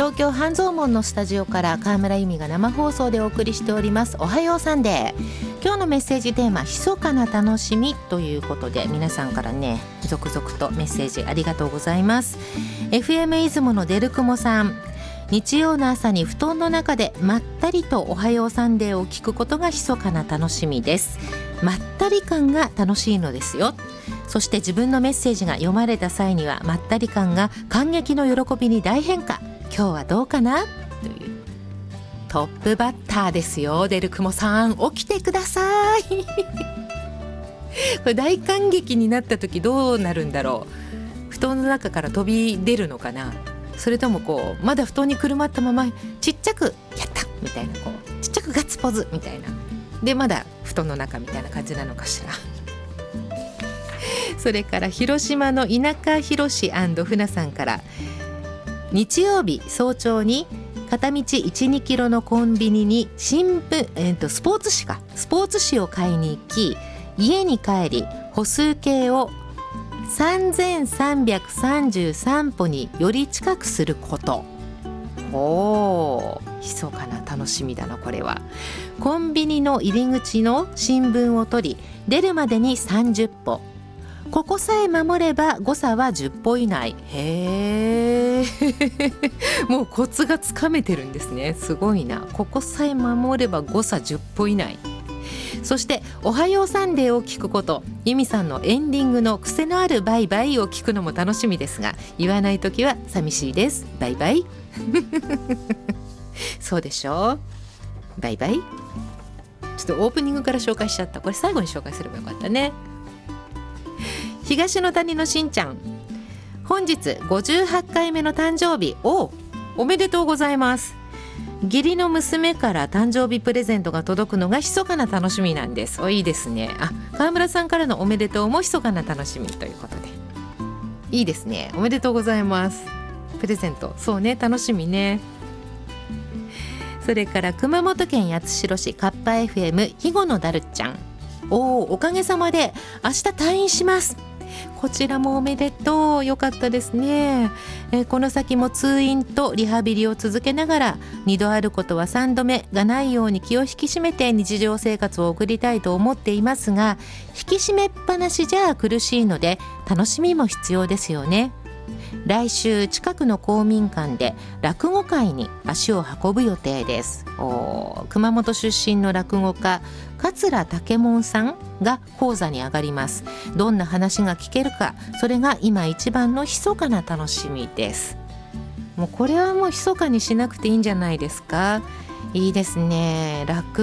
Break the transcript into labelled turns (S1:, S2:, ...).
S1: 東京半蔵門のスタジオから川村由美が生放送でお送りしておりますおはようサンデー。今日のメッセージテーマ、密かな楽しみということで、皆さんからね続々とメッセージありがとうございます。 FM 出雲のデルクモさん、日曜の朝に布団の中でまったりとおはようサンデーを聞くことが密かな楽しみです。まったり感が楽しいのですよ。そして自分のメッセージが読まれた際にはまったり感が感激の喜びに大変化。今日はどうかなというトップバッターですよ。デルクモさん、起きてくださいこれ大感激になった時どうなるんだろう。布団の中から飛び出るのかな、それともこうまだ布団にくるまったままちっちゃくやったみたいな、こうちっちゃくガッツポーズみたいなでまだ布団の中みたいな感じなのかしらそれから広島の田舎広し&船さんから、日曜日早朝に片道 1,2 キロのコンビニにスポーツ紙を買いに行き、家に帰り歩数計を3333歩により近くすること。密かな楽しみだなこれは。コンビニの入り口の新聞を取り出るまでに30歩、ここさえ守れば誤差は10歩以内。へーもうコツがつかめてるんですね。すごいな。ここさえ守れば誤差10歩以内。そしておはようサンデーを聞くこと、由美さんのエンディングの癖のあるバイバイを聞くのも楽しみですが、言わないときは寂しいです。バイバイそうでしょう。バイバイ。ちょっとオープニングから紹介しちゃった。これ最後に紹介すればよかったね。東の谷のしんちゃん、本日58回目の誕生日。おめでとうございます。義理の娘から誕生日プレゼントが届くのが密かな楽しみなんです。いいですね。川村さんからのおめでとうも密かな楽しみということでいいですね。おめでとうございます。プレゼント、そうね、楽しみね。それから熊本県八代市カッパ FM 肥後のだるちゃん、おかげさまで明日退院します。こちらもおめでとう。よかったですね。この先も通院とリハビリを続けながら、2度あることは3度目がないように気を引き締めて日常生活を送りたいと思っていますが、引き締めっぱなしじゃ苦しいので楽しみも必要ですよね。来週近くの公民館で落語会に足を運ぶ予定です。熊本出身の落語家桂武門さんが講座に上がります。どんな話が聞けるか、それが今一番の密かな楽しみです。もうこれはもう密かにしなくていいんじゃないですか。いいですね。落